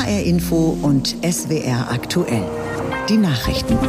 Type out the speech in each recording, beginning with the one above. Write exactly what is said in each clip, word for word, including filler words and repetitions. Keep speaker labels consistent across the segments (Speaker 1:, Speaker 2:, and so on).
Speaker 1: R Info und S W R aktuell. Die Nachrichten.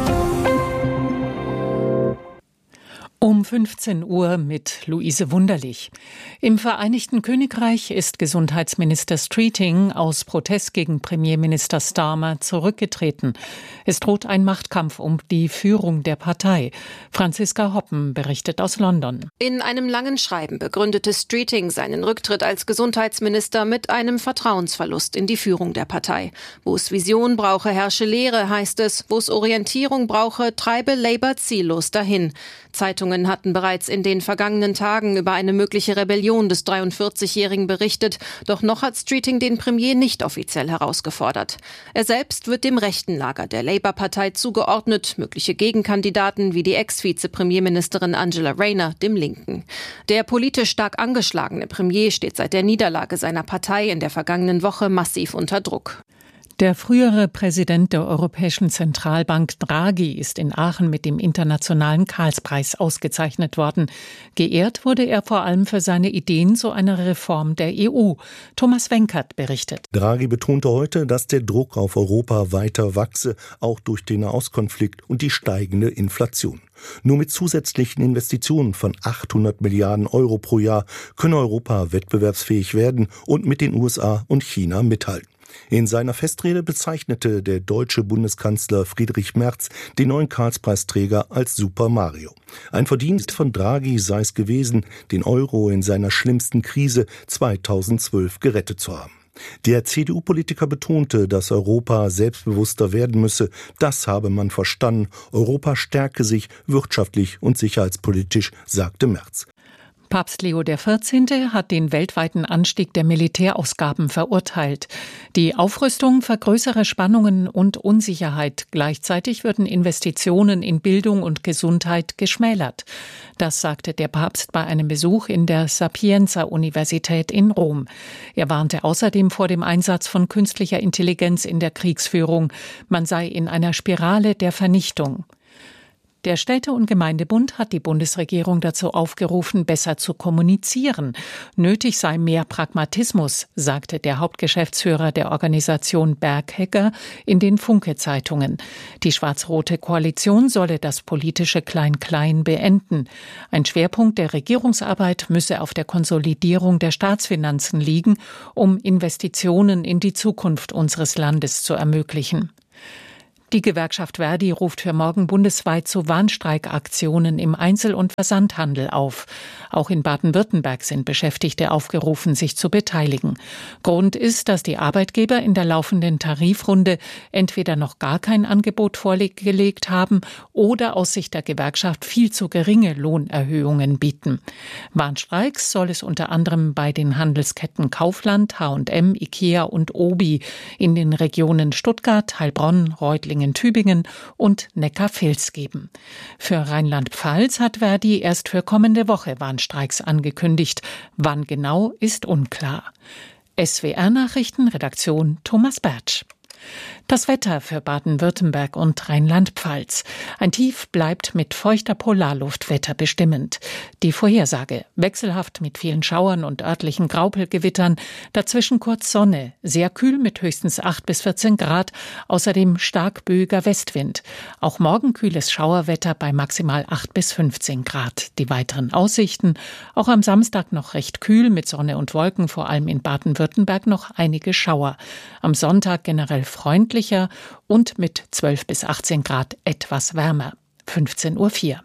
Speaker 2: Um fünfzehn Uhr mit Luise Wunderlich. Im Vereinigten Königreich ist Gesundheitsminister Streeting aus Protest gegen Premierminister Starmer zurückgetreten. Es droht ein Machtkampf um die Führung der Partei. Franziska Hoppen berichtet aus London.
Speaker 3: In einem langen Schreiben begründete Streeting seinen Rücktritt als Gesundheitsminister mit einem Vertrauensverlust in die Führung der Partei. Wo es Vision brauche, herrsche Lehre, heißt es. Wo es Orientierung brauche, treibe Labour ziellos dahin. Zeitungen hatten bereits in den vergangenen Tagen über eine mögliche Rebellion des dreiundvierzigjährigen berichtet, doch noch hat Streeting den Premier nicht offiziell herausgefordert. Er selbst wird dem rechten Lager der Labour-Partei zugeordnet, mögliche Gegenkandidaten wie die Ex-Vize-Premierministerin Angela Rayner dem Linken. Der politisch stark angeschlagene Premier steht seit der Niederlage seiner Partei in der vergangenen Woche massiv unter Druck.
Speaker 2: Der frühere Präsident der Europäischen Zentralbank Draghi ist in Aachen mit dem Internationalen Karlspreis ausgezeichnet worden. Geehrt wurde er vor allem für seine Ideen zu einer Reform der E U. Thomas Wenkert berichtet.
Speaker 4: Draghi betonte heute, dass der Druck auf Europa weiter wachse, auch durch den Nahostkonflikt und die steigende Inflation. Nur mit zusätzlichen Investitionen von achthundert Milliarden Euro pro Jahr könne Europa wettbewerbsfähig werden und mit den U S A und China mithalten. In seiner Festrede bezeichnete der deutsche Bundeskanzler Friedrich Merz den neuen Karlspreisträger als Super Mario. Ein Verdienst von Draghi sei es gewesen, den Euro in seiner schlimmsten Krise zweitausendzwölf gerettet zu haben. Der C D U-Politiker betonte, dass Europa selbstbewusster werden müsse. Das habe man verstanden. Europa stärke sich wirtschaftlich und sicherheitspolitisch, sagte Merz.
Speaker 2: Papst Leo der Vierzehnte hat den weltweiten Anstieg der Militärausgaben verurteilt. Die Aufrüstung vergrößere Spannungen und Unsicherheit. Gleichzeitig würden Investitionen in Bildung und Gesundheit geschmälert. Das sagte der Papst bei einem Besuch in der Sapienza-Universität in Rom. Er warnte außerdem vor dem Einsatz von künstlicher Intelligenz in der Kriegsführung. Man sei in einer Spirale der Vernichtung. Der Städte- und Gemeindebund hat die Bundesregierung dazu aufgerufen, besser zu kommunizieren. Nötig sei mehr Pragmatismus, sagte der Hauptgeschäftsführer der Organisation Berghegger in den Funke-Zeitungen. Die schwarz-rote Koalition solle das politische Klein-Klein beenden. Ein Schwerpunkt der Regierungsarbeit müsse auf der Konsolidierung der Staatsfinanzen liegen, um Investitionen in die Zukunft unseres Landes zu ermöglichen. Die Gewerkschaft Verdi ruft für morgen bundesweit zu Warnstreikaktionen im Einzel- und Versandhandel auf. Auch in Baden-Württemberg sind Beschäftigte aufgerufen, sich zu beteiligen. Grund ist, dass die Arbeitgeber in der laufenden Tarifrunde entweder noch gar kein Angebot vorgelegt haben oder aus Sicht der Gewerkschaft viel zu geringe Lohnerhöhungen bieten. Warnstreiks soll es unter anderem bei den Handelsketten Kaufland, H und M, Ikea und Obi in den Regionen Stuttgart, Heilbronn, Reutlingen, Tübingen und Neckarvils geben. Für Rheinland-Pfalz hat Verdi erst für kommende Woche Warnstreiks angekündigt. Wann genau, ist unklar. S W R-Nachrichten, Redaktion Thomas Bertsch. Das Wetter für Baden-Württemberg und Rheinland-Pfalz. Ein Tief bleibt mit feuchter Polarluftwetter bestimmend. Die Vorhersage: wechselhaft mit vielen Schauern und örtlichen Graupelgewittern, dazwischen kurz Sonne, sehr kühl mit höchstens acht bis vierzehn Grad, außerdem stark böiger Westwind. Auch morgen kühles Schauerwetter bei maximal acht bis fünfzehn Grad. Die weiteren Aussichten: auch am Samstag noch recht kühl mit Sonne und Wolken, vor allem in Baden-Württemberg noch einige Schauer. Am Sonntag generell freundlicher und mit zwölf bis achtzehn Grad etwas wärmer. fünfzehn Uhr vier.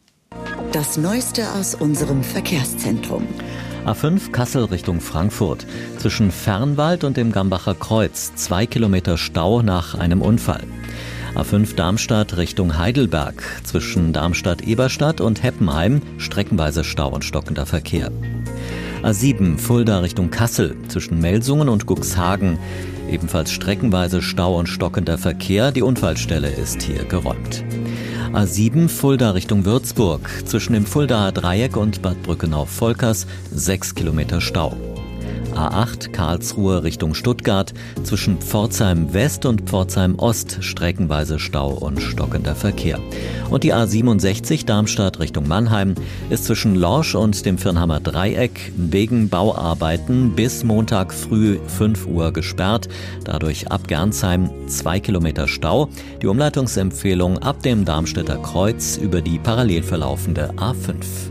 Speaker 1: Das Neueste aus unserem Verkehrszentrum.
Speaker 5: A fünf Kassel Richtung Frankfurt. Zwischen Fernwald und dem Gambacher Kreuz. Zwei Kilometer Stau nach einem Unfall. A fünf Darmstadt Richtung Heidelberg. Zwischen Darmstadt-Eberstadt und Heppenheim streckenweise Stau und stockender Verkehr. A sieben Fulda Richtung Kassel. Zwischen Melsungen und Cuxhagen. Ebenfalls streckenweise Stau und stockender Verkehr. Die Unfallstelle ist hier geräumt. A sieben Fulda Richtung Würzburg. Zwischen dem Fuldaer Dreieck und Bad Brückenau-Volkers sechs Kilometer Stau. A acht Karlsruhe Richtung Stuttgart, zwischen Pforzheim West und Pforzheim Ost streckenweise Stau und stockender Verkehr. Und die A siebenundsechzig Darmstadt Richtung Mannheim ist zwischen Lorsch und dem Firnhammer Dreieck wegen Bauarbeiten bis Montag früh fünf Uhr gesperrt. Dadurch ab Gernsheim zwei Kilometer Stau. Die Umleitungsempfehlung ab dem Darmstädter Kreuz über die parallel verlaufende A fünf.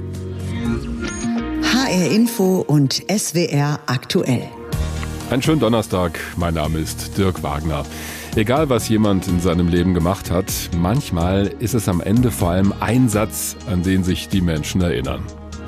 Speaker 1: H R Info und S W R aktuell.
Speaker 6: Einen schönen Donnerstag, mein Name ist Dirk Wagner. Egal, was jemand in seinem Leben gemacht hat, manchmal ist es am Ende vor allem ein Satz, an den sich die Menschen erinnern.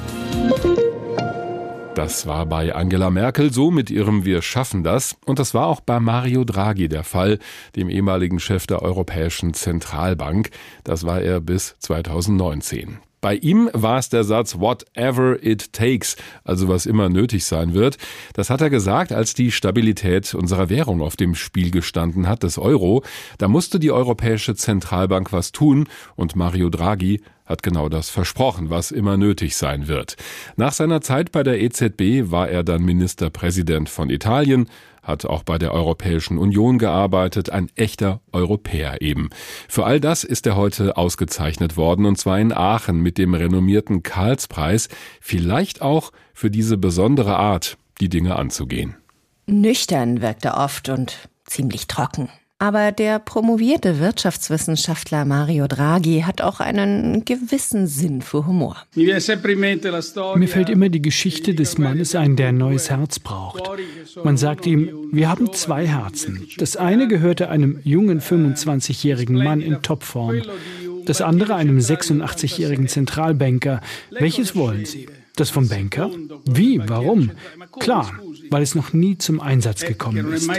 Speaker 6: Das war bei Angela Merkel so mit ihrem Wir schaffen das. Und das war auch bei Mario Draghi der Fall, dem ehemaligen Chef der Europäischen Zentralbank. Das war er bis zweitausendneunzehn. Bei ihm war es der Satz "Whatever it takes", also was immer nötig sein wird. Das hat er gesagt, als die Stabilität unserer Währung auf dem Spiel gestanden hat, des Euro. Da musste die Europäische Zentralbank was tun und Mario Draghi hat genau das versprochen, was immer nötig sein wird. Nach seiner Zeit bei der E Z B war er dann Ministerpräsident von Italien, hat auch bei der Europäischen Union gearbeitet, ein echter Europäer eben. Für all das ist er heute ausgezeichnet worden, und zwar in Aachen mit dem renommierten Karlspreis, vielleicht auch für diese besondere Art, die Dinge anzugehen.
Speaker 7: Nüchtern wirkt er oft und ziemlich trocken. Aber der promovierte Wirtschaftswissenschaftler Mario Draghi hat auch einen gewissen Sinn für Humor.
Speaker 8: Mir fällt immer die Geschichte des Mannes ein, der ein neues Herz braucht. Man sagt ihm, wir haben zwei Herzen. Das eine gehörte einem jungen fünfundzwanzigjährigen Mann in Topform. Das andere einem sechsundachtzigjährigen Zentralbanker. Welches wollen Sie? Das vom Banker? Wie? Warum? Klar, weil es noch nie zum Einsatz gekommen ist.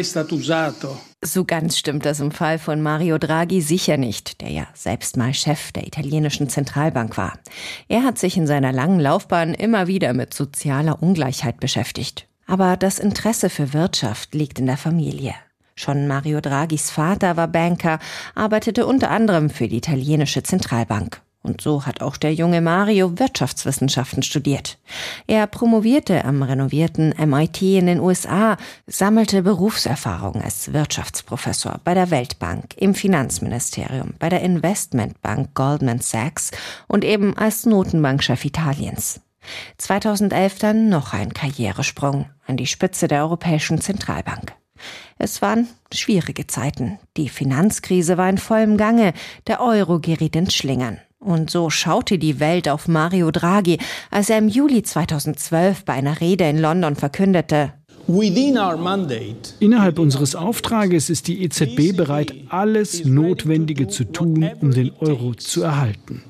Speaker 7: So ganz stimmt das im Fall von Mario Draghi sicher nicht, der ja selbst mal Chef der italienischen Zentralbank war. Er hat sich in seiner langen Laufbahn immer wieder mit sozialer Ungleichheit beschäftigt. Aber das Interesse für Wirtschaft liegt in der Familie. Schon Mario Draghis Vater war Banker, arbeitete unter anderem für die italienische Zentralbank. Und so hat auch der junge Mario Wirtschaftswissenschaften studiert. Er promovierte am renovierten M I T in den U S A, sammelte Berufserfahrung als Wirtschaftsprofessor bei der Weltbank, im Finanzministerium, bei der Investmentbank Goldman Sachs und eben als Notenbankchef Italiens. zweitausendelf dann noch ein Karrieresprung an die Spitze der Europäischen Zentralbank. Es waren schwierige Zeiten. Die Finanzkrise war in vollem Gange, der Euro geriet ins Schlingern. Und so schaute die Welt auf Mario Draghi, als er im Juli zweitausendzwölf bei einer Rede in London verkündete:
Speaker 8: Innerhalb unseres Auftrages ist die E Z B bereit, alles Notwendige zu tun, um den Euro zu erhalten.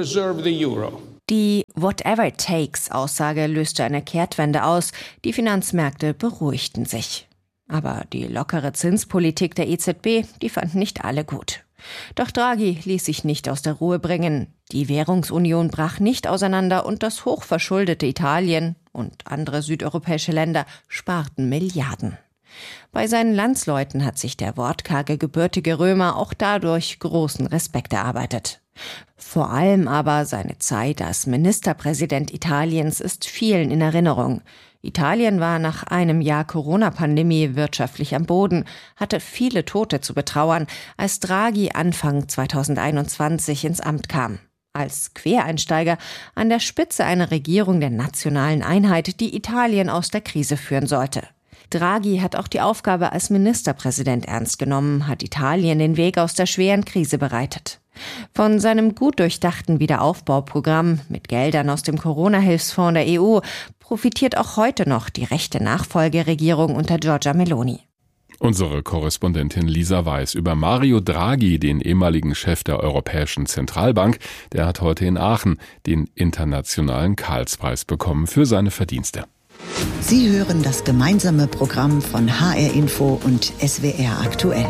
Speaker 7: Die Whatever it takes Aussage löste eine Kehrtwende aus. Die Finanzmärkte beruhigten sich. Aber die lockere Zinspolitik der E Z B, die fanden nicht alle gut. Doch Draghi ließ sich nicht aus der Ruhe bringen. Die Währungsunion brach nicht auseinander und das hochverschuldete Italien und andere südeuropäische Länder sparten Milliarden. Bei seinen Landsleuten hat sich der wortkarge, gebürtige Römer auch dadurch großen Respekt erarbeitet. Vor allem aber seine Zeit als Ministerpräsident Italiens ist vielen in Erinnerung. Italien war nach einem Jahr Corona-Pandemie wirtschaftlich am Boden, hatte viele Tote zu betrauern, als Draghi Anfang zweitausendeinundzwanzig ins Amt kam. Als Quereinsteiger an der Spitze einer Regierung der nationalen Einheit, die Italien aus der Krise führen sollte. Draghi hat auch die Aufgabe als Ministerpräsident ernst genommen, hat Italien den Weg aus der schweren Krise bereitet. Von seinem gut durchdachten Wiederaufbauprogramm mit Geldern aus dem Corona-Hilfsfonds der E U profitiert auch heute noch die rechte Nachfolgeregierung unter Giorgia Meloni.
Speaker 6: Unsere Korrespondentin Lisa Weiß über Mario Draghi, den ehemaligen Chef der Europäischen Zentralbank. Der hat heute in Aachen den internationalen Karlspreis bekommen für seine Verdienste.
Speaker 1: Sie hören das gemeinsame Programm von H R Info und S W R aktuell.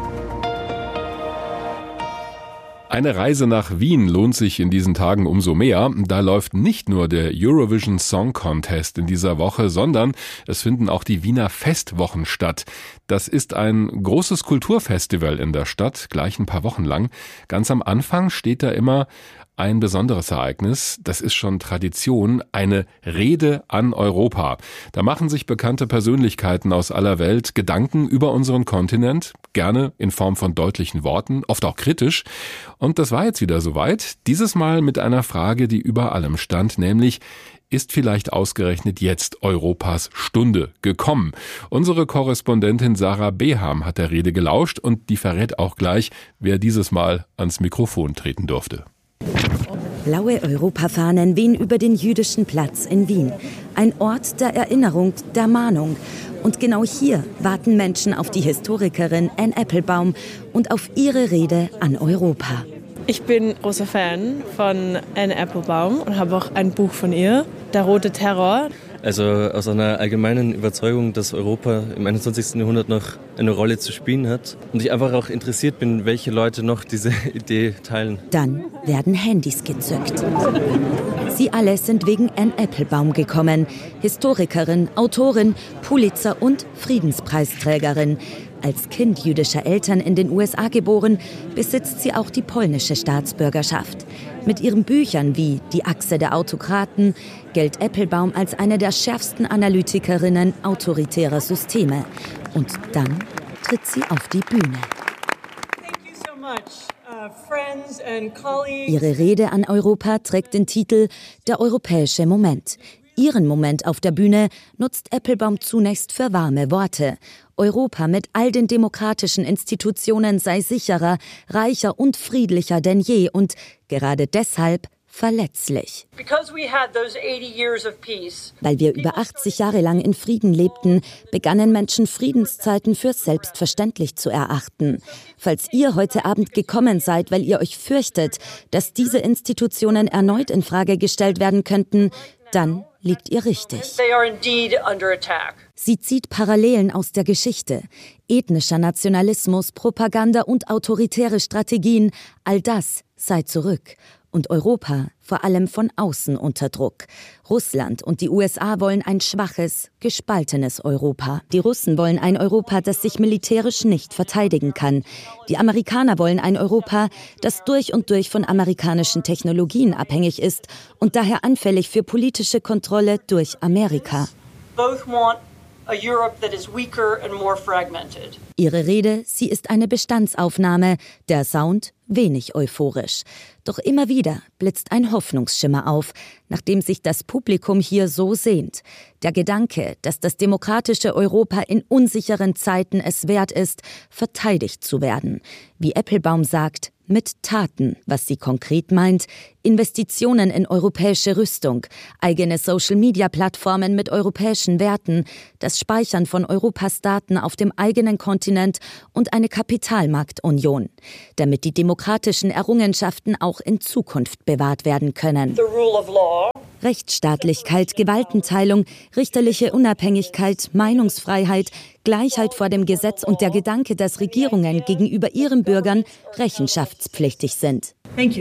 Speaker 6: Eine Reise nach Wien lohnt sich in diesen Tagen umso mehr. Da läuft nicht nur der Eurovision Song Contest in dieser Woche, sondern es finden auch die Wiener Festwochen statt. Das ist ein großes Kulturfestival in der Stadt, gleich ein paar Wochen lang. Ganz am Anfang steht da immer ein besonderes Ereignis. Das ist schon Tradition, eine Rede an Europa. Da machen sich bekannte Persönlichkeiten aus aller Welt Gedanken über unseren Kontinent, gerne in Form von deutlichen Worten, oft auch kritisch. Und das war jetzt wieder soweit. Dieses Mal mit einer Frage, die über allem stand, nämlich: Ist vielleicht ausgerechnet jetzt Europas Stunde gekommen? Unsere Korrespondentin Sarah Beham hat der Rede gelauscht und die verrät auch gleich, wer dieses Mal ans Mikrofon treten durfte.
Speaker 9: Blaue Europafahnen wehen über den Jüdischen Platz in Wien. Ein Ort der Erinnerung, der Mahnung. Und genau hier warten Menschen auf die Historikerin Anne Applebaum und auf ihre Rede an Europa.
Speaker 10: Ich bin großer Fan von Anne Applebaum und habe auch ein Buch von ihr, Der rote Terror.
Speaker 11: Also aus einer allgemeinen Überzeugung, dass Europa im einundzwanzigsten Jahrhundert noch eine Rolle zu spielen hat. Und ich einfach auch interessiert bin, welche Leute noch diese Idee teilen.
Speaker 9: Dann werden Handys gezückt. Sie alle sind wegen Anne Applebaum gekommen. Historikerin, Autorin, Pulitzer- und Friedenspreisträgerin. Als Kind jüdischer Eltern in den U S A geboren, besitzt sie auch die polnische Staatsbürgerschaft. Mit ihren Büchern wie Die Achse der Autokraten gilt Applebaum als eine der schärfsten Analytikerinnen autoritärer Systeme. Und dann tritt sie auf die Bühne. Ihre Rede an Europa trägt den Titel Der europäische Moment. Ihren Moment auf der Bühne nutzt Applebaum zunächst für warme Worte. Europa mit all den demokratischen Institutionen sei sicherer, reicher und friedlicher denn je und gerade deshalb verletzlich. Weil wir über achtzig Jahre lang in Frieden lebten, begannen Menschen Friedenszeiten für selbstverständlich zu erachten. Falls ihr heute Abend gekommen seid, weil ihr euch fürchtet, dass diese Institutionen erneut in Frage gestellt werden könnten, dann liegt ihr richtig. Sie zieht Parallelen aus der Geschichte. Ethnischer Nationalismus, Propaganda und autoritäre Strategien, all das sei zurück. Und Europa vor allem von außen unter Druck. Russland und die U S A wollen ein schwaches, gespaltenes Europa. Die Russen wollen ein Europa, das sich militärisch nicht verteidigen kann. Die Amerikaner wollen ein Europa, das durch und durch von amerikanischen Technologien abhängig ist und daher anfällig für politische Kontrolle durch Amerika. Ihre Rede, sie ist eine Bestandsaufnahme, der Sound wenig euphorisch. Doch immer wieder blitzt ein Hoffnungsschimmer auf, nachdem sich das Publikum hier so sehnt. Der Gedanke, dass das demokratische Europa in unsicheren Zeiten es wert ist, verteidigt zu werden. Wie Applebaum sagt, mit Taten, was sie konkret meint, Investitionen in europäische Rüstung, eigene Social-Media-Plattformen mit europäischen Werten, das Speichern von Europas Daten auf dem eigenen Kontinent und eine Kapitalmarktunion, damit die demokratischen Errungenschaften auch in Zukunft bewahrt werden können. Rechtsstaatlichkeit, Gewaltenteilung, richterliche Unabhängigkeit, Meinungsfreiheit, Gleichheit vor dem Gesetz und der Gedanke, dass Regierungen gegenüber ihren Bürgern rechenschaftspflichtig sind.
Speaker 12: Thank you.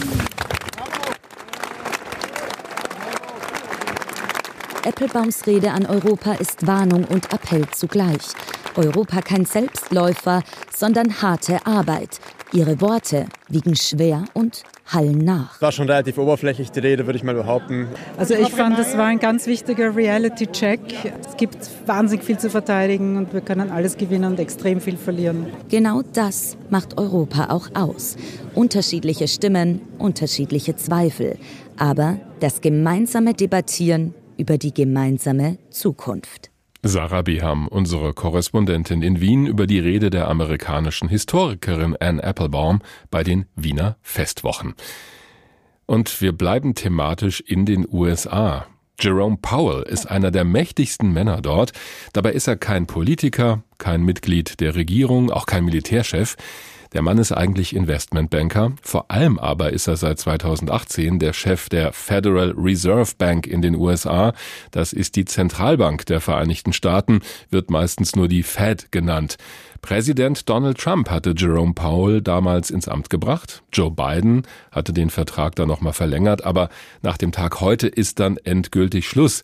Speaker 9: Applebaums Rede an Europa ist Warnung und Appell zugleich. Europa kein Selbstläufer, sondern harte Arbeit. Ihre Worte wiegen schwer und hallen nach.
Speaker 13: War schon relativ oberflächlich, die Rede, würde ich mal behaupten.
Speaker 12: Also ich fand, das war ein ganz wichtiger Reality-Check. Es gibt wahnsinnig viel zu verteidigen und wir können alles gewinnen und extrem viel verlieren.
Speaker 9: Genau das macht Europa auch aus. Unterschiedliche Stimmen, unterschiedliche Zweifel. Aber das gemeinsame Debattieren über die gemeinsame Zukunft.
Speaker 6: Sarah Beham, unsere Korrespondentin in Wien, über die Rede der amerikanischen Historikerin Anne Applebaum bei den Wiener Festwochen. Und wir bleiben thematisch in den U S A. Jerome Powell ist einer der mächtigsten Männer dort. Dabei ist er kein Politiker, kein Mitglied der Regierung, auch kein Militärchef. Der Mann ist eigentlich Investmentbanker, vor allem aber ist er seit zweitausendachtzehn der Chef der Federal Reserve Bank in den U S A. Das ist die Zentralbank der Vereinigten Staaten, wird meistens nur die Fed genannt. Präsident Donald Trump hatte Jerome Powell damals ins Amt gebracht. Joe Biden hatte den Vertrag dann nochmal verlängert, aber nach dem Tag heute ist dann endgültig Schluss.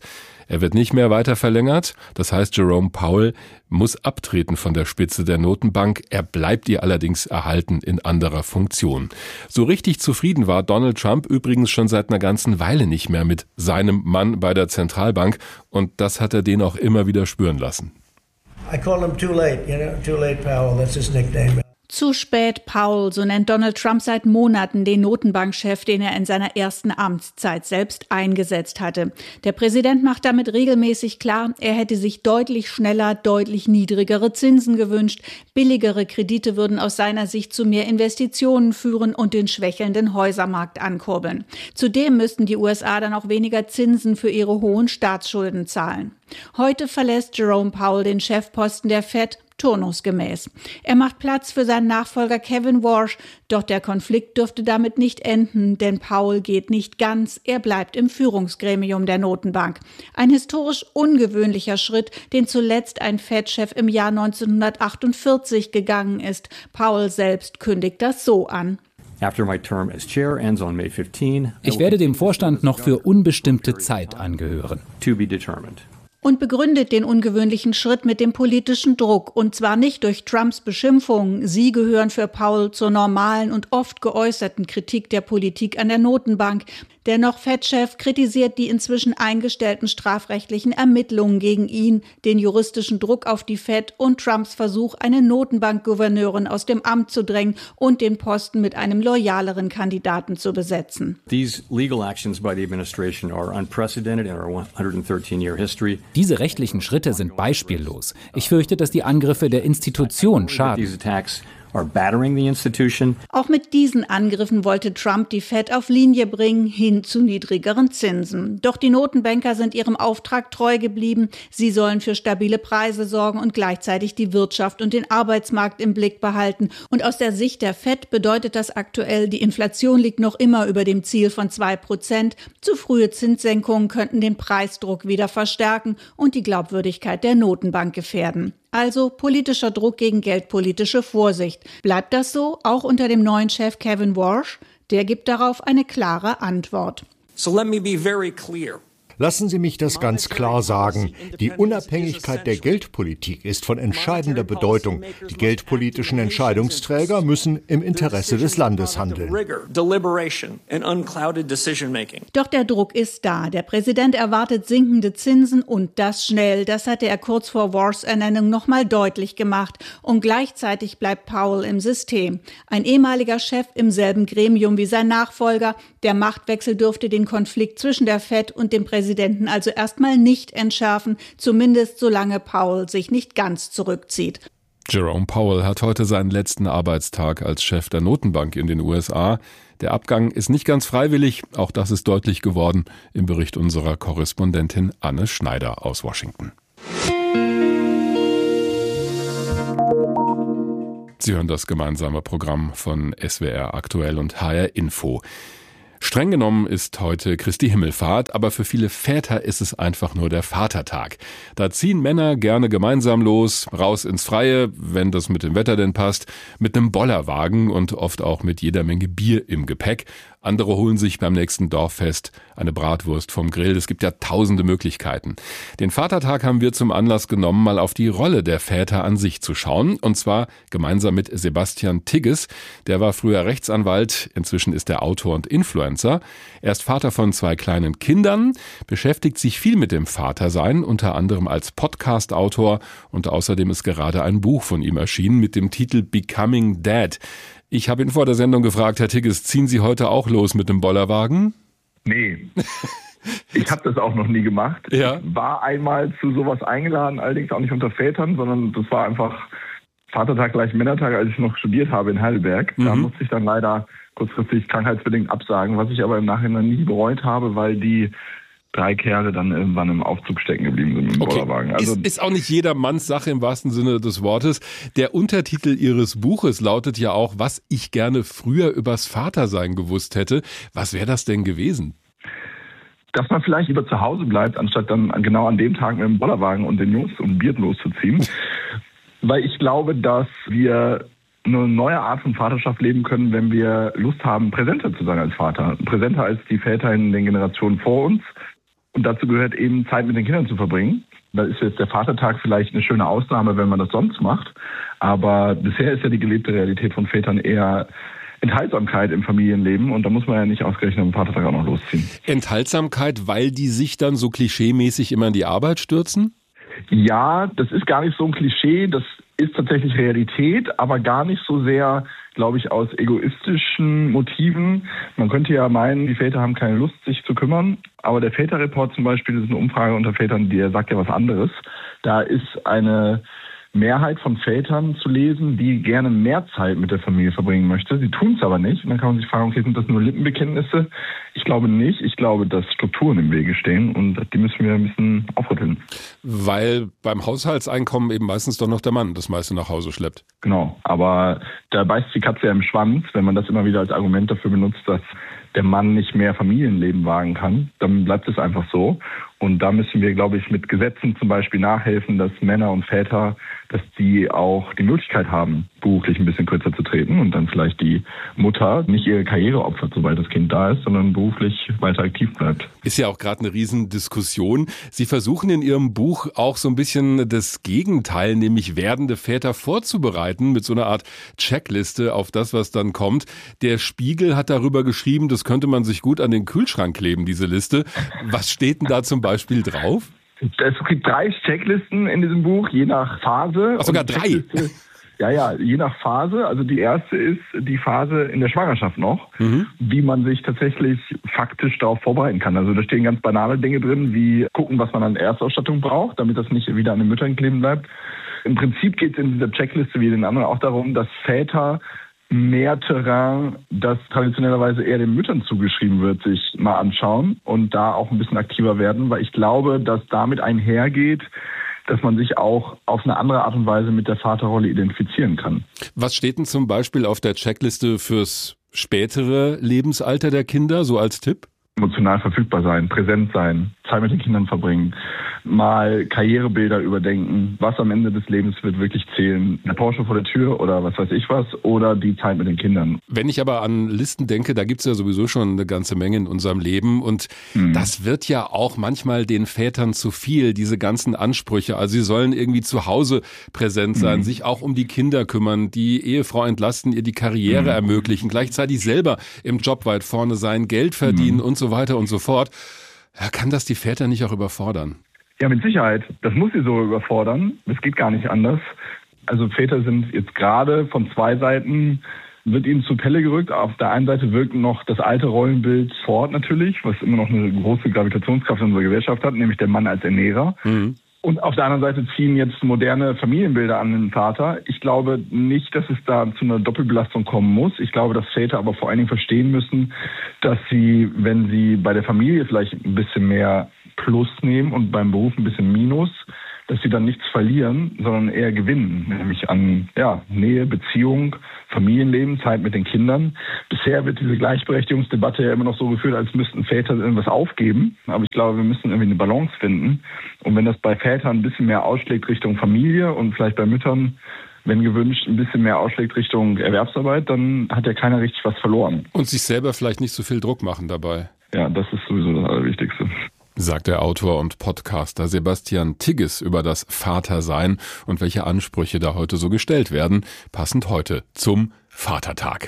Speaker 6: Er wird nicht mehr weiter verlängert. Das heißt, Jerome Powell muss abtreten von der Spitze der Notenbank. Er bleibt ihr allerdings erhalten in anderer Funktion. So richtig zufrieden war Donald Trump übrigens schon seit einer ganzen Weile nicht mehr mit seinem Mann bei der Zentralbank. Und das hat er den auch immer wieder spüren lassen.
Speaker 14: I call him too late, you know, too late Powell, that's his nickname.
Speaker 15: Zu spät, Powell, so nennt Donald Trump seit Monaten den Notenbankchef, den er in seiner ersten Amtszeit selbst eingesetzt hatte. Der Präsident macht damit regelmäßig klar, er hätte sich deutlich schneller, deutlich niedrigere Zinsen gewünscht. Billigere Kredite würden aus seiner Sicht zu mehr Investitionen führen und den schwächelnden Häusermarkt ankurbeln. Zudem müssten die U S A dann auch weniger Zinsen für ihre hohen Staatsschulden zahlen. Heute verlässt Jerome Powell den Chefposten der Fed turnusgemäß. Er macht Platz für seinen Nachfolger Kevin Warsh, doch der Konflikt dürfte damit nicht enden, denn Powell geht nicht ganz, er bleibt im Führungsgremium der Notenbank. Ein historisch ungewöhnlicher Schritt, den zuletzt ein Fed-Chef im Jahr neunzehnhundertachtundvierzig gegangen ist. Powell selbst kündigt das so an.
Speaker 16: Ich werde dem Vorstand noch für unbestimmte Zeit angehören.
Speaker 15: Und begründet den ungewöhnlichen Schritt mit dem politischen Druck, und zwar nicht durch Trumps Beschimpfungen. Sie gehören für Powell zur normalen und oft geäußerten Kritik der Politik an der Notenbank. Der noch Fed-Chef kritisiert die inzwischen eingestellten strafrechtlichen Ermittlungen gegen ihn, den juristischen Druck auf die Fed und Trumps Versuch, eine Notenbankgouverneurin aus dem Amt zu drängen und den Posten mit einem loyaleren Kandidaten zu besetzen.
Speaker 17: These legal actions by the administration are unprecedented in our one hundred thirteen year history.
Speaker 16: Diese rechtlichen Schritte sind beispiellos. Ich fürchte, dass die Angriffe der Institution schaden.
Speaker 15: Auch mit diesen Angriffen wollte Trump die Fed auf Linie bringen, hin zu niedrigeren Zinsen. Doch die Notenbanker sind ihrem Auftrag treu geblieben. Sie sollen für stabile Preise sorgen und gleichzeitig die Wirtschaft und den Arbeitsmarkt im Blick behalten. Und aus der Sicht der Fed bedeutet das aktuell, die Inflation liegt noch immer über dem Ziel von zwei Prozent. Zu frühe Zinssenkungen könnten den Preisdruck wieder verstärken und die Glaubwürdigkeit der Notenbank gefährden. Also politischer Druck gegen geldpolitische Vorsicht. Bleibt das so, auch unter dem neuen Chef Kevin Warsh? Der gibt darauf eine klare Antwort.
Speaker 18: So let me be very clear.
Speaker 19: Lassen Sie mich das ganz klar sagen. Die Unabhängigkeit der Geldpolitik ist von entscheidender Bedeutung. Die geldpolitischen Entscheidungsträger müssen im Interesse des Landes handeln.
Speaker 15: Doch der Druck ist da. Der Präsident erwartet sinkende Zinsen und das schnell. Das hatte er kurz vor Warshs Ernennung noch mal deutlich gemacht. Und gleichzeitig bleibt Powell im System. Ein ehemaliger Chef im selben Gremium wie sein Nachfolger. Der Machtwechsel dürfte den Konflikt zwischen der Fed und dem Präsidenten also erstmal nicht entschärfen, zumindest solange Powell sich nicht ganz zurückzieht.
Speaker 6: Jerome Powell hat heute seinen letzten Arbeitstag als Chef der Notenbank in den U S A. Der Abgang ist nicht ganz freiwillig, auch das ist deutlich geworden im Bericht unserer Korrespondentin Anne Schneider aus Washington. Sie hören das gemeinsame Programm von S W R Aktuell und H R Info. Streng genommen ist heute Christi Himmelfahrt, aber für viele Väter ist es einfach nur der Vatertag. Da ziehen Männer gerne gemeinsam los, raus ins Freie, wenn das mit dem Wetter denn passt, mit einem Bollerwagen und oft auch mit jeder Menge Bier im Gepäck. Andere holen sich beim nächsten Dorffest eine Bratwurst vom Grill. Es gibt ja tausende Möglichkeiten. Den Vatertag haben wir zum Anlass genommen, mal auf die Rolle der Väter an sich zu schauen. Und zwar gemeinsam mit Sebastian Tigges. Der war früher Rechtsanwalt, inzwischen ist er Autor und Influencer. Er ist Vater von zwei kleinen Kindern, beschäftigt sich viel mit dem Vatersein, unter anderem als Podcast-Autor. Und außerdem ist gerade ein Buch von ihm erschienen mit dem Titel Becoming Dad. Ich habe ihn vor der Sendung gefragt, Herr Tigges, ziehen Sie heute auch los mit dem Bollerwagen?
Speaker 20: Nee, ich habe das auch noch nie gemacht.
Speaker 6: Ja.
Speaker 20: Ich war einmal zu sowas eingeladen, allerdings auch nicht unter Vätern, sondern das war einfach Vatertag gleich Männertag, als ich noch studiert habe in Heidelberg. Mhm. Da musste ich dann leider kurzfristig krankheitsbedingt absagen, was ich aber im Nachhinein nie bereut habe, weil die drei Kerle dann irgendwann im Aufzug stecken geblieben sind im
Speaker 6: okay.
Speaker 20: Bollerwagen. Also
Speaker 6: ist, ist auch nicht jedermanns Sache im wahrsten Sinne des Wortes. Der Untertitel Ihres Buches lautet ja auch, was ich gerne früher übers Vatersein gewusst hätte. Was wäre das denn gewesen?
Speaker 20: Dass man vielleicht lieber zu Hause bleibt, anstatt dann genau an dem Tag mit dem Bollerwagen und den Jungs und Bier loszuziehen. Weil ich glaube, dass wir eine neue Art von Vaterschaft leben können, wenn wir Lust haben, präsenter zu sein als Vater. Präsenter als die Väter in den Generationen vor uns. Und dazu gehört eben, Zeit mit den Kindern zu verbringen. Da ist jetzt der Vatertag vielleicht eine schöne Ausnahme, wenn man das sonst macht. Aber bisher ist ja die gelebte Realität von Vätern eher Enthaltsamkeit im Familienleben. Und da muss man ja nicht ausgerechnet am Vatertag auch noch losziehen.
Speaker 6: Enthaltsamkeit, weil die sich dann so klischeemäßig immer in die Arbeit stürzen?
Speaker 20: Ja, das ist gar nicht so ein Klischee. Das ist tatsächlich Realität, aber gar nicht so sehr, glaube ich, aus egoistischen Motiven. Man könnte ja meinen, die Väter haben keine Lust, sich zu kümmern. Aber der Väterreport zum Beispiel, das ist eine Umfrage unter Vätern, die sagt ja was anderes. Da ist eine Mehrheit von Vätern zu lesen, die gerne mehr Zeit mit der Familie verbringen möchte. Sie tun es aber nicht. Und dann kann man sich fragen, okay, sind das nur Lippenbekenntnisse? Ich glaube nicht. Ich glaube, dass Strukturen im Wege stehen und die müssen wir ein bisschen aufrütteln.
Speaker 6: Weil beim Haushaltseinkommen eben meistens doch noch der Mann das meiste nach Hause schleppt.
Speaker 20: Genau, aber da beißt die Katze ja im Schwanz, wenn man das immer wieder als Argument dafür benutzt, dass der Mann nicht mehr Familienleben wagen kann, dann bleibt es einfach so. Und da müssen wir, glaube ich, mit Gesetzen zum Beispiel nachhelfen, dass Männer und Väter, dass die auch die Möglichkeit haben, beruflich ein bisschen kürzer zu treten und dann vielleicht die Mutter nicht ihre Karriere opfert, sobald das Kind da ist, sondern beruflich weiter aktiv bleibt.
Speaker 6: Ist ja auch gerade eine Riesendiskussion. Sie versuchen in Ihrem Buch auch so ein bisschen das Gegenteil, nämlich werdende Väter vorzubereiten mit so einer Art Checkliste auf das, was dann kommt. Der Spiegel hat darüber geschrieben, das könnte man sich gut an den Kühlschrank kleben, diese Liste. Was steht denn da zum Beispiel drauf?
Speaker 20: Es gibt drei Checklisten in diesem Buch, je nach Phase.
Speaker 6: Ach, sogar drei?
Speaker 20: Ja, ja, je nach Phase. Also die erste ist die Phase in der Schwangerschaft noch, mhm. wie man sich tatsächlich faktisch darauf vorbereiten kann. Also da stehen ganz banale Dinge drin, wie gucken, was man an Erstausstattung braucht, damit das nicht wieder an den Müttern kleben bleibt. Im Prinzip geht es in dieser Checkliste wie in den anderen auch darum, dass Väter mehr Terrain, das traditionellerweise eher den Müttern zugeschrieben wird, sich mal anschauen und da auch ein bisschen aktiver werden, weil ich glaube, dass damit einhergeht, dass man sich auch auf eine andere Art und Weise mit der Vaterrolle identifizieren kann.
Speaker 6: Was steht denn zum Beispiel auf der Checkliste fürs spätere Lebensalter der Kinder, so als Tipp?
Speaker 20: Emotional verfügbar sein, präsent sein, Zeit mit den Kindern verbringen, mal Karrierebilder überdenken, was am Ende des Lebens wird wirklich zählen. Der Porsche vor der Tür oder was weiß ich was oder die Zeit mit den Kindern.
Speaker 6: Wenn ich aber an Listen denke, da gibt's ja sowieso schon eine ganze Menge in unserem Leben und hm. das wird ja auch manchmal den Vätern zu viel, diese ganzen Ansprüche. Also sie sollen irgendwie zu Hause präsent sein, hm. sich auch um die Kinder kümmern, die Ehefrau entlasten, ihr die Karriere hm. ermöglichen, gleichzeitig selber im Job weit vorne sein, Geld verdienen hm. und so weiter und so fort. Ja, kann das die Väter nicht auch überfordern?
Speaker 20: Ja, mit Sicherheit. Das muss sie so überfordern. Es geht gar nicht anders. Also Väter sind jetzt gerade von zwei Seiten, wird ihnen zu Pelle gerückt. Auf der einen Seite wirkt noch das alte Rollenbild fort natürlich, was immer noch eine große Gravitationskraft in unserer Gesellschaft hat, nämlich der Mann als Ernährer. Mhm. Und auf der anderen Seite ziehen jetzt moderne Familienbilder an den Vater. Ich glaube nicht, dass es da zu einer Doppelbelastung kommen muss. Ich glaube, dass Väter aber vor allen Dingen verstehen müssen, dass sie, wenn sie bei der Familie vielleicht ein bisschen mehr Plus nehmen und beim Beruf ein bisschen Minus, dass sie dann nichts verlieren, sondern eher gewinnen, nämlich an ja, Nähe, Beziehung, Familienleben, Zeit mit den Kindern. Bisher wird diese Gleichberechtigungsdebatte ja immer noch so geführt, als müssten Väter irgendwas aufgeben. Aber ich glaube, wir müssen irgendwie eine Balance finden. Und wenn das bei Vätern ein bisschen mehr ausschlägt Richtung Familie und vielleicht bei Müttern, wenn gewünscht, ein bisschen mehr ausschlägt Richtung Erwerbsarbeit, dann hat ja keiner richtig was verloren.
Speaker 6: Und sich selber vielleicht nicht so viel Druck machen dabei.
Speaker 20: Ja, das ist sowieso das Allerwichtigste.
Speaker 6: Sagt der Autor und Podcaster Sebastian Tigges über das Vatersein und welche Ansprüche da heute so gestellt werden, passend heute zum Vatertag.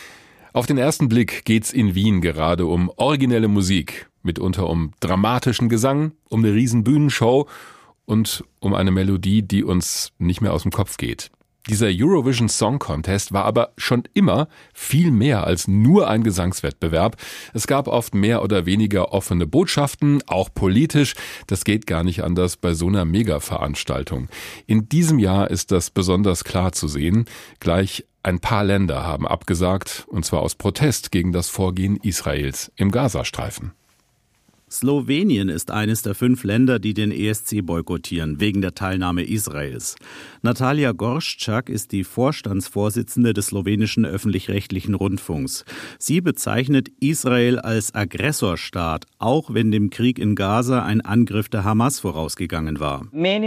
Speaker 6: Auf den ersten Blick geht's in Wien gerade um originelle Musik, mitunter um dramatischen Gesang, um eine riesen Bühnenshow und um eine Melodie, die uns nicht mehr aus dem Kopf geht. Dieser Eurovision Song Contest war aber schon immer viel mehr als nur ein Gesangswettbewerb. Es gab oft mehr oder weniger offene Botschaften, auch politisch. Das geht gar nicht anders bei so einer Mega-Veranstaltung. In diesem Jahr ist das besonders klar zu sehen. Gleich ein paar Länder haben abgesagt, und zwar aus Protest gegen das Vorgehen Israels im Gazastreifen.
Speaker 21: Slowenien ist eines der fünf Länder, die den E S C boykottieren, wegen der Teilnahme Israels. Natalia Gorszczak ist die Vorstandsvorsitzende des slowenischen öffentlich-rechtlichen Rundfunks. Sie bezeichnet Israel als Aggressorstaat, auch wenn dem Krieg in Gaza ein Angriff der Hamas vorausgegangen war.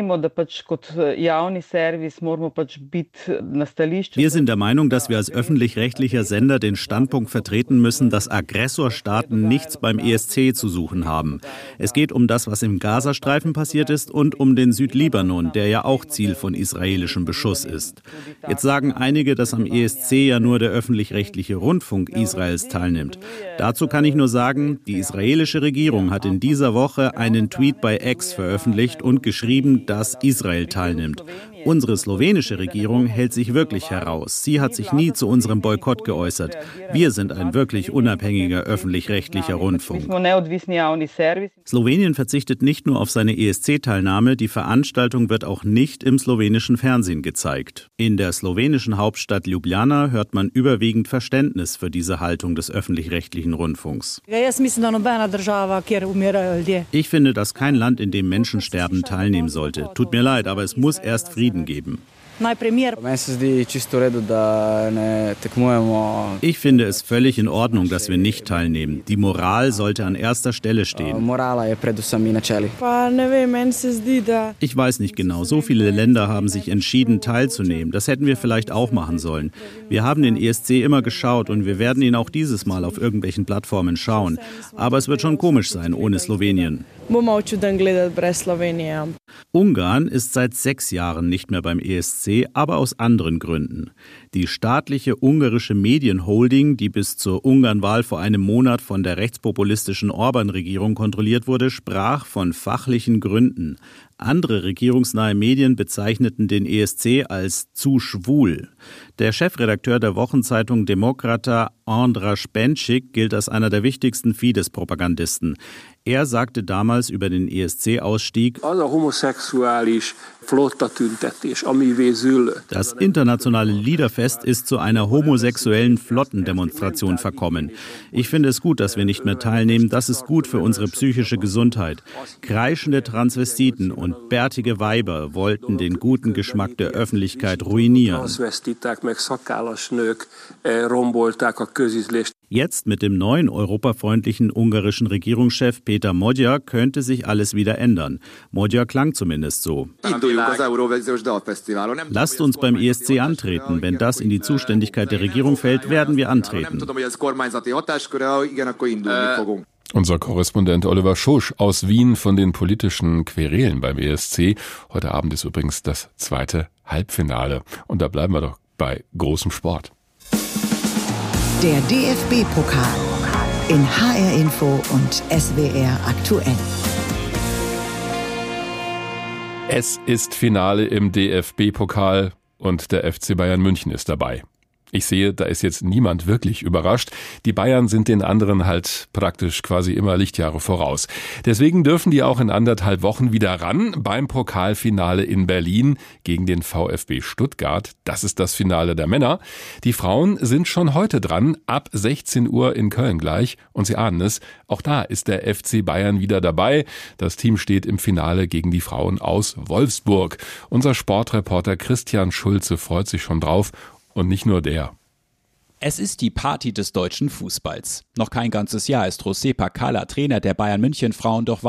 Speaker 21: Wir sind der Meinung, dass wir als öffentlich-rechtlicher Sender den Standpunkt vertreten müssen, dass Aggressorstaaten nichts beim E S C zu suchen haben. haben. Es geht um das, was im Gazastreifen passiert ist und um den Südlibanon, der ja auch Ziel von israelischem Beschuss ist. Jetzt sagen einige, dass am E S C ja nur der öffentlich-rechtliche Rundfunk Israels teilnimmt. Dazu kann ich nur sagen, die israelische Regierung hat in dieser Woche einen Tweet bei X veröffentlicht und geschrieben, dass Israel teilnimmt. Unsere slowenische Regierung hält sich wirklich heraus. Sie hat sich nie zu unserem Boykott geäußert. Wir sind ein wirklich unabhängiger öffentlich-rechtlicher Rundfunk. Slowenien verzichtet nicht nur auf seine E S C-Teilnahme, die Veranstaltung wird auch nicht im slowenischen Fernsehen gezeigt. In der slowenischen Hauptstadt Ljubljana hört man überwiegend Verständnis für diese Haltung des öffentlich-rechtlichen Rundfunks. Ich finde, dass kein Land, in dem Menschen sterben, teilnehmen sollte. Tut mir leid, aber es muss erst Frieden geben. Ich finde es völlig in Ordnung, dass wir nicht teilnehmen. Die Moral sollte an erster Stelle stehen. Ich weiß nicht genau. So viele Länder haben sich entschieden, teilzunehmen. Das hätten wir vielleicht auch machen sollen. Wir haben den E S C immer geschaut und wir werden ihn auch dieses Mal auf irgendwelchen Plattformen schauen. Aber es wird schon komisch sein ohne Slowenien. Ungarn ist seit sechs Jahren nicht mehr beim E S C, aber aus anderen Gründen. Die staatliche ungarische Medienholding, die bis zur Ungarn-Wahl vor einem Monat von der rechtspopulistischen Orban-Regierung kontrolliert wurde, sprach von fachlichen Gründen. Andere regierungsnahe Medien bezeichneten den E S C als zu schwul. Der Chefredakteur der Wochenzeitung Demokrata, Andras Benčík, gilt als einer der wichtigsten Fidesz-Propagandisten. Er sagte damals über den E S C-Ausstieg: Das internationale Liederfest ist zu einer homosexuellen Flottendemonstration verkommen. Ich finde es gut, dass wir nicht mehr teilnehmen. Das ist gut für unsere psychische Gesundheit. Kreischende Transvestiten und bärtige Weiber wollten den guten Geschmack der Öffentlichkeit ruinieren. Jetzt mit dem neuen europafreundlichen ungarischen Regierungschef Peter Magyar könnte sich alles wieder ändern. Magyar klang zumindest so. Lasst uns beim E S C antreten. Wenn das in die Zuständigkeit der Regierung fällt, werden wir antreten.
Speaker 6: Unser Korrespondent Oliver Schosch aus Wien von den politischen Querelen beim E S C. Heute Abend ist übrigens das zweite Halbfinale. Und da bleiben wir doch bei großem Sport.
Speaker 1: Der D F B-Pokal in H R Info und S W R aktuell.
Speaker 6: Es ist Finale im D F B-Pokal und der F C Bayern München ist dabei. Ich sehe, da ist jetzt niemand wirklich überrascht. Die Bayern sind den anderen halt praktisch quasi immer Lichtjahre voraus. Deswegen dürfen die auch in anderthalb Wochen wieder ran beim Pokalfinale in Berlin gegen den VfB Stuttgart. Das ist das Finale der Männer. Die Frauen sind schon heute dran, ab sechzehn Uhr in Köln gleich. Und Sie ahnen es, auch da ist der F C Bayern wieder dabei. Das Team steht im Finale gegen die Frauen aus Wolfsburg. Unser Sportreporter Christian Schulze freut sich schon drauf. Und nicht nur der.
Speaker 3: Es ist die Party des deutschen Fußballs. Noch kein ganzes Jahr ist José Pacala Trainer der Bayern München Frauen, doch